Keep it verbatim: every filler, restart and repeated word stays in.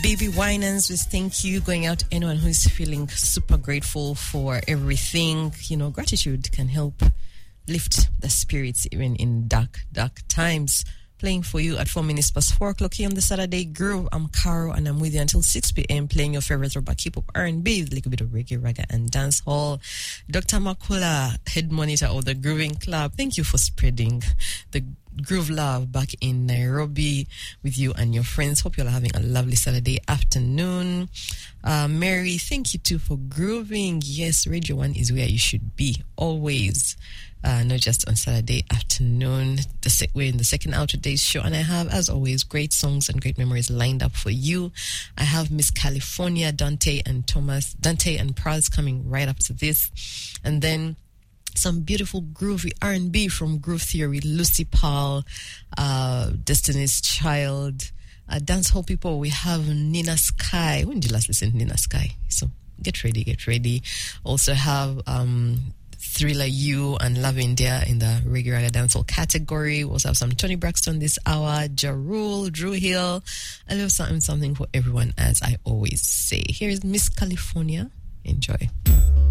Baby Winans with thank you going out to anyone who is feeling super grateful for everything. You know, gratitude can help lift the spirits even in dark, dark times. Playing for you at four minutes past four o'clock here on the Saturday Groove. I'm Caro and I'm with you until six p.m. playing your favorite throwback hip hop R and B with a little bit of reggae, raga and dance hall. Doctor Makula, head monitor of the Grooving Club. Thank you for spreading the Groove Love back in Nairobi with you and your friends. Hope you're having a lovely Saturday afternoon. Uh, Mary, thank you too for grooving. Yes, Radio one is where you should be always. Uh, not just on Saturday afternoon. The se- we're in the second hour of today's show, and I have, as always, great songs and great memories lined up for you. I have Miss California, Dante and Thomas, Dante and Praz coming right up to this, and then some beautiful groovy R and B from Groove Theory, Lucy Paul, uh, Destiny's Child, uh, dancehall people. We have Nina Sky. When did you last listen to Nina Sky? So get ready, get ready. Also have um. Thriller U and Love India in the regular dancehall category. We also have some Tony Braxton this hour, Ja Rule, Drew Hill. I love something, something for everyone, as I always say. Here is Miss California. Enjoy.